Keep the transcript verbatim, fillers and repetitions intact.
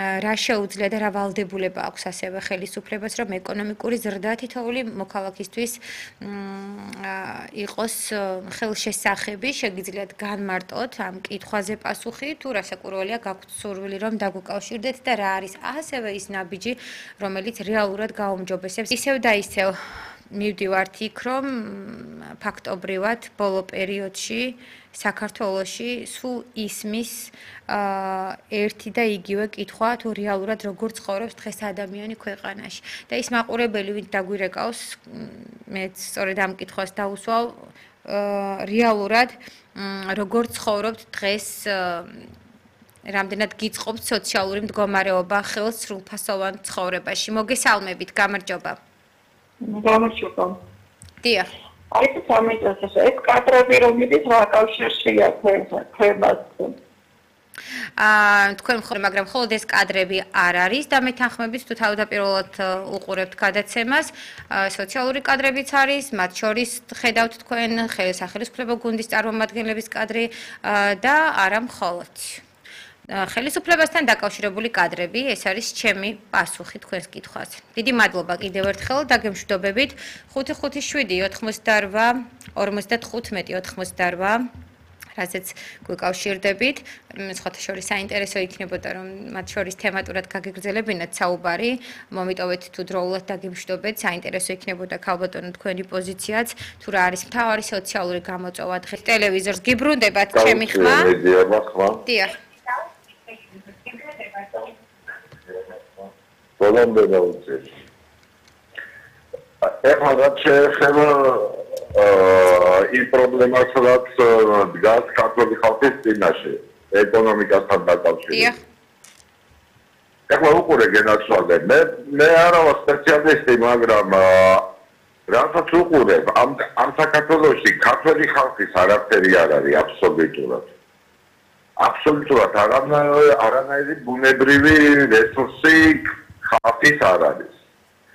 რა შეუძლია და რა ვალდებულება აქვს ასევე ხელისუფლებას, რომ ეკონომიკური ზრდა თითოეული მოქალაქისთვის იყოს ხელშესახები, შეგიძლიათ განმარტოთ ამ კითხვაზე პასუხი, თუ რასაკვირველია გაქვთ სურვილი, რომ დაგუკავშირდეთ და რა არის ასევე ის ნაბიჯი, რომელიც რეალურად გაუმჯობესებს ისევ და ისევ მივდივართ იქ, რომ ფაქტობრივად ბოლო პერიოდში საქართველოში სულ ისმის ერთი და იგივე კითხვა, თუ რეალურად როგორ ცხოვრობს დღეს ადამიანი ქვეყანაში. და ის მაყურებელი, ვინც დაგვირეკავს, მეც სწორედ ამ კითხვას დაუსვავ, რეალურად როგორ ცხოვრობთ დღეს, რამდენად გიწყობთ სოციალური მდგომარეობა ხელს სრულფასოვან ცხოვრებაში. მოგესალმებით, გამარჯობა. გამარჯობა. დიახ. აი ეს სამეცნიერო ეს კადრები რომელიც რა კავშირშია ქვემასთან. აა თქვენ მხოლოდ მაგრამ მხოლოდ ეს კადრები არ არის და მე თანხმებით თუ თავდაპირველად უყურებთ გადაცემას, სოციალური კადრებიც არის, მათ შორის ხედავთ თქვენ ხელისუფლებო გუნდის წარმომადგენლების კადრი და არა მხოლოდ. ხელისუფლებასთან დაკავშირებული კადრები, ეს არის ჩემი პასუხი თქვენს კითხვაზე. დიდი მადლობა კიდევ ერთხელ და გემშვიდობებით ხუთი ხუთი შვიდი ოცდაოთხმოცდაორვა ორმოცდათხუთმეტი ოცდაოთხმოცდაორვა რასაც გვიკავშირდებით, სხვათა შორის საინტერესო იქნებოდა, რომ მათ შორის თემატურად გაგეგრძელებინათ საუბარი, მომიტოვეთ თუ დროულად დაგემშვიდობეთ, საინტერესო იქნებოდა ქალბატონო თქვენი პოზიციაც, თუ რა არის მთავარი სოციალური გამოწვევა დღეს ტელევიზორს გიბრუნდებათ ჩემი ხმა? დიახ. ბოლომდე დავუწევ. ეხლა რაც შეეხება იმ პრობლემას, რაც დგას ქართული ხალხის წინაშე, ეკონომიკასთან დაკავშირებით. ეხლა უყურე გენაცვალე, მე მე არა ვარ სპეციალისტი, მაგრამ რასაც უყურებ, ამ ამ საქართველოში ქართული ხალხის არაფერი არ არის აბსოლუტურად. აბსოლუტურად არანაირი ბუნებრივი რესურსი ხალხის არ არის.